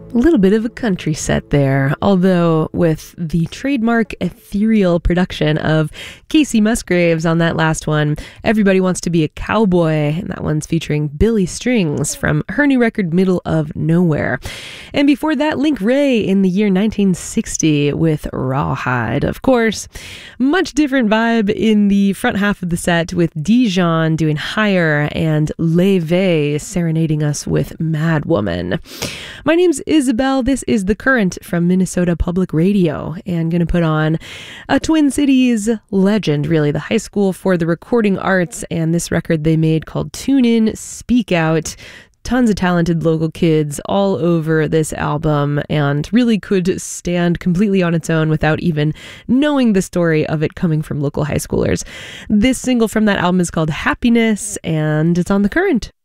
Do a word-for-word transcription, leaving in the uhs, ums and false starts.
A little bit of a country set there, although with the trademark ethereal production of Casey Musgraves on that last one. Everybody Wants to Be a Cowboy, and that one's featuring Billy Strings from her new record Middle of Nowhere. And before that, Link Wray in the year nineteen sixty with Rawhide, of course. Much different vibe in the front half of the set with Dijon doing Higher and Leve serenading us with Mad Woman. My name's Isabel. This is The Current from Minnesota Public Radio, and going to put on a Twin Cities legend, really, the high school for the recording arts, and this record they made called Tune In, Speak Out. Tons of talented local kids all over this album, and really could stand completely on its own without even knowing the story of it coming from local high schoolers. This single from that album is called Happiness, and it's on The Current.